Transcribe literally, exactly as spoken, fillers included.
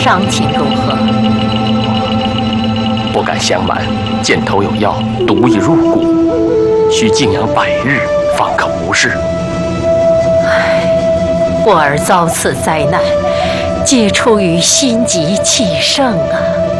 伤情如何？ 不敢相瞒，箭头有药，毒已入骨，需静养百日方可无事。 唉，我儿遭此灾难，皆出于心急气盛啊！